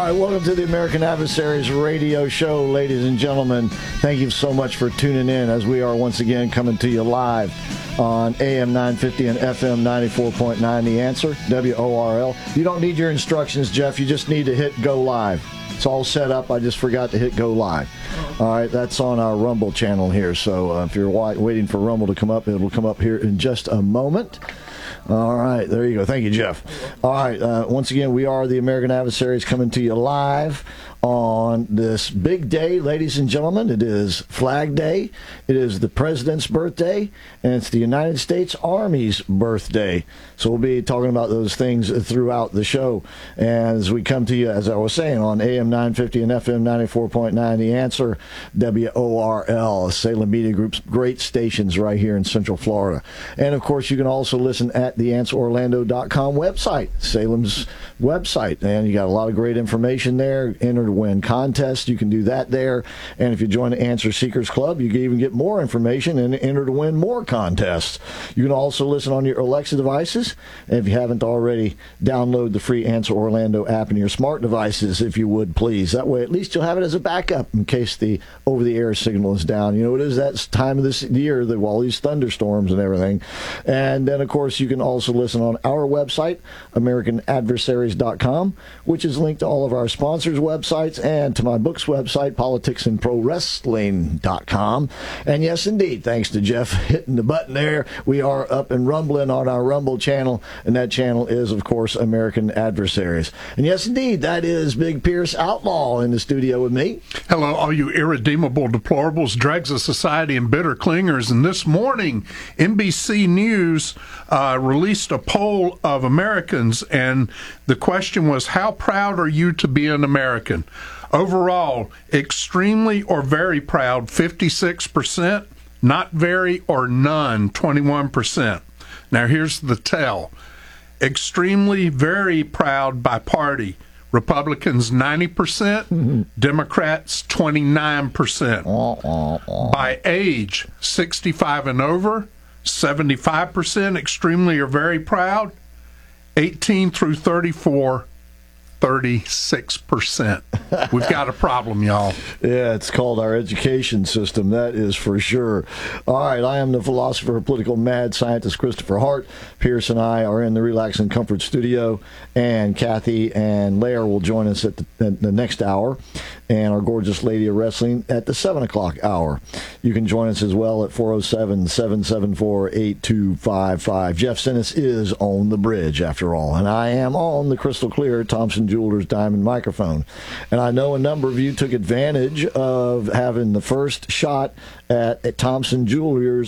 right, welcome to the American Adversaries radio show, ladies and gentlemen. Thank you so much for tuning in as we are once again coming to you live on AM 950 and FM 94.9 The Answer, WORL. You don't need your instructions, Jeff. You just need to hit go live. It's all set up. I just forgot to hit go live. All right, that's on our Rumble channel here. So if you're waiting for Rumble to come up, it'll come up here in just a moment. All right, there you go. Thank you, Jeff. All right, once again, we are the American Adversaries coming to you live on this big day, ladies and gentlemen. It is Flag Day. It is the President's birthday, and it's the United States Army's birthday. So we'll be talking about those things throughout the show. And as we come to you, as I was saying, on AM 950 and FM 94.9, The Answer, WORL, Salem Media Group's great stations right here in Central Florida. And, of course, you can also listen at the AnswerOrlando.com website, Salem's website. And you got a lot of great information there. Enter to win contests. You can do that there. And if you join the Answer Seekers Club, you can even get more information and enter to win more contests. You can also listen on your Alexa devices. And if you haven't already, download the free Answer Orlando app in your smart devices, if you would, please. That way, at least you'll have it as a backup in case the over-the-air signal is down. You know, it is that time of this year, all these thunderstorms and everything. And then, of course, you can also listen on our website, AmericanAdversaries.com, which is linked to all of our sponsors' websites and to my book's website, PoliticsandProWrestling.com. And yes, indeed, thanks to Jeff hitting the button there, we are up and rumbling on our Rumble channel, and that channel is, of course, American Adversaries. And yes, indeed, that is Big Pierce Outlaw in the studio with me. Hello, all you irredeemable deplorables, dregs of society, and bitter clingers. And this morning, NBC News released a poll of Americans, and the question was, how proud are you to be an American? Overall, extremely or very proud, 56%, not very or none, 21%. Now, here's the tell. Extremely, very proud by party. Republicans, 90%. Democrats, 29%. By age, 65 and over, 75%. Extremely or very proud. 18 through 34, 36%. We've got a problem, y'all. Yeah, it's called our education system, that is for sure. All right, I am the philosopher, political mad scientist Christopher Hart. Pierce and I are in the Relax and Comfort studio, and Kathy and Lair will join us at the next hour, and our gorgeous lady of wrestling at the 7 o'clock hour. You can join us as well at 407-774-8255. Jeff Sinnis is on the bridge, after all, and I am on the crystal clear Thompson Jewelers Diamond microphone. And I know a number of you took advantage of having the first shot at Thompson Jewelers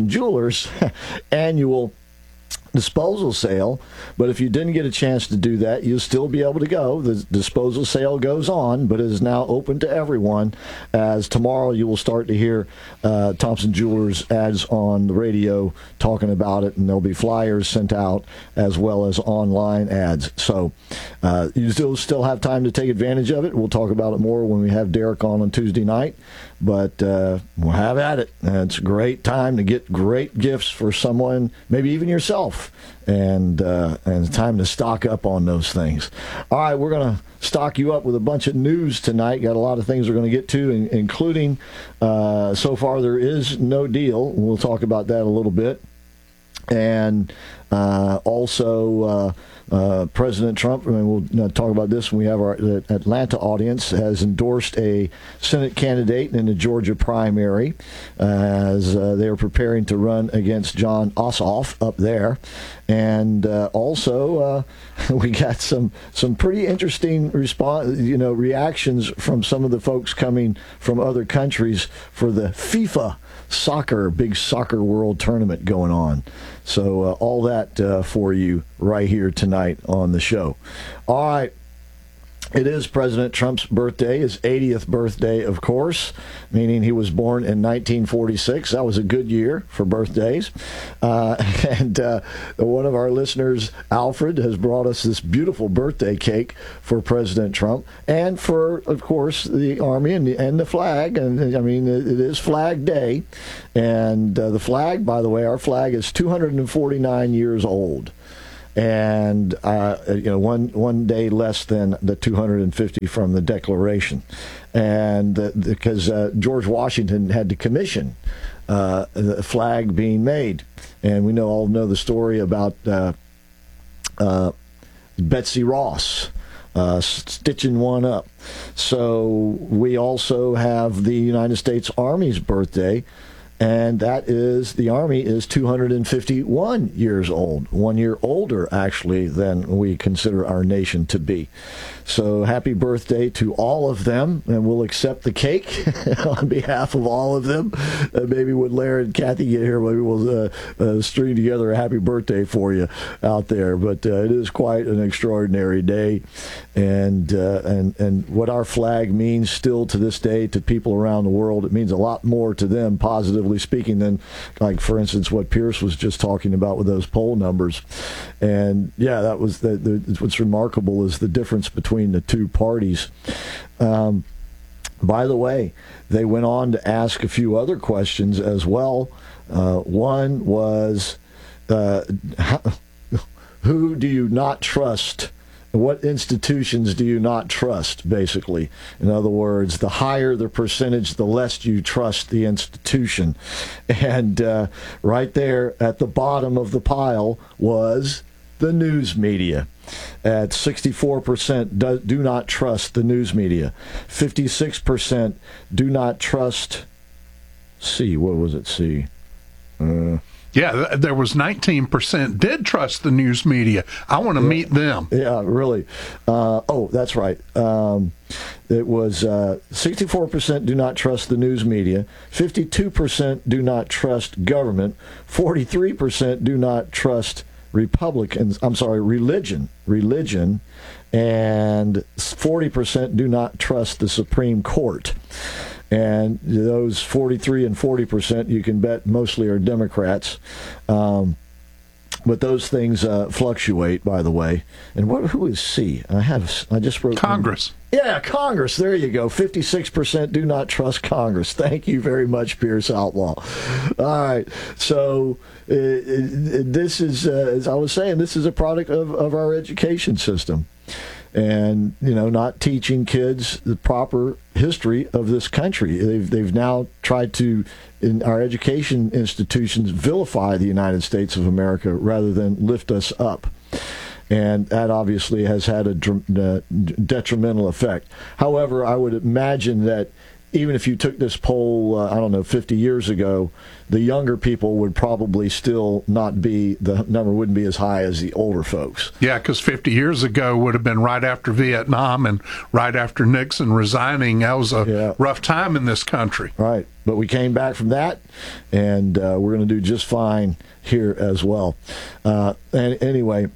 annual disposal sale, but if you didn't get a chance to do that, you'll still be able to go. The disposal sale goes on, but it is now open to everyone, as tomorrow you will start to hear Thompson Jewelers ads on the radio talking about it, and there'll be flyers sent out as well as online ads. So you still have time to take advantage of it. We'll talk about it more when we have Derek on Tuesday night, but we'll have at it. It's a great time to get great gifts for someone, maybe even yourself, and it's time to stock up on those things. All right, we're going to stock you up with a bunch of news tonight. Got a lot of things we're going to get to, including so far there is no deal. We'll talk about that a little bit. And also President Trump, and we'll talk about this when we have our Atlanta audience, has endorsed a Senate candidate in the Georgia primary as they are preparing to run against Jon Ossoff up there. And also we got some pretty interesting reactions from some of the folks coming from other countries for the FIFA big soccer world tournament going on. So all that for you right here tonight on the show. All right. It is President Trump's birthday, his 80th birthday, of course, meaning he was born in 1946. That was a good year for birthdays. And one of our listeners, Alfred, has brought us this beautiful birthday cake for President Trump and for, of course, the Army and the flag. And, I mean, it is Flag Day. And the flag, by the way, our flag is 249 years old. and one day less than the 250 from the Declaration, and because George Washington had to commission the flag being made, and we all know the story about Betsy Ross stitching one up. So we also have the United States Army's birthday, and that is, the Army is 251 years old, 1 year older, actually, than we consider our nation to be. So happy birthday to all of them, and we'll accept the cake on behalf of all of them. Maybe when Larry and Kathy get here, maybe we'll string together a happy birthday for you out there. But it is quite an extraordinary day, and what our flag means still to this day to people around the world, it means a lot more to them, positively speaking, than, like, for instance, what Pierce was just talking about with those poll numbers. And yeah, that was what's remarkable is the difference between the two parties. By the way, they went on to ask a few other questions as well. One was, who do you not trust? What institutions do you not trust, basically? In other words, the higher the percentage, the less you trust the institution. And right there at the bottom of the pile was the news media. At 64% do not trust the news media. 56% do not trust what was it? Yeah, there was 19% did trust the news media. I want to meet them. Yeah, really. That's right. It was 64% do not trust the news media, 52% do not trust government, 43% do not trust religion, and 40% do not trust the Supreme Court. And those 43 and 40%, you can bet, mostly are Democrats. But those things fluctuate, by the way. And who is C? I just wrote Congress. Yeah, Congress. There you go. 56% do not trust Congress. Thank you very much, Pierce Outlaw. All right. So this is, as I was saying, this is a product of our education system. And, not teaching kids the proper history of this country. They've now tried to, in our education institutions, vilify the United States of America rather than lift us up. And that obviously has had a detrimental effect. However, I would imagine that even if you took this poll, 50 years ago, the younger people would probably still not be, the number wouldn't be as high as the older folks. Yeah, because 50 years ago would have been right after Vietnam and right after Nixon resigning. That was a rough time in this country. Right. But we came back from that, and we're going to do just fine here as well. Anyway,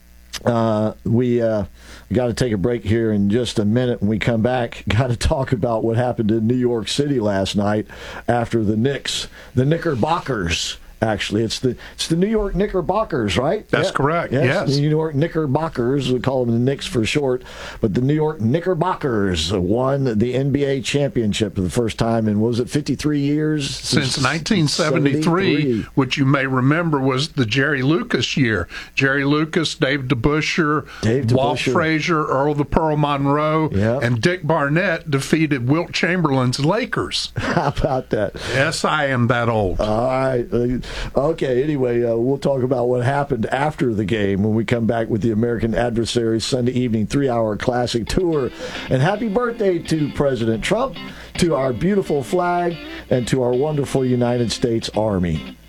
we got to take a break here in just a minute. When we come back, got to talk about what happened in New York City last night after the Knickerbockers. Actually, it's the New York Knickerbockers, right? That's correct. Yes. The New York Knickerbockers, we call them the Knicks for short, but the New York Knickerbockers won the NBA championship for the first time in, what was it, 53 years? Since 1973, which you may remember was the Jerry Lucas year. Jerry Lucas, Dave DeBusschere, Walt Frazier, Earl the Pearl Monroe, and Dick Barnett defeated Wilt Chamberlain's Lakers. How about that? Yes, I am that old. All right. Okay, anyway, we'll talk about what happened after the game when we come back with the American Adversaries Sunday evening 3-hour classic tour. And happy birthday to President Trump, to our beautiful flag, and to our wonderful United States Army.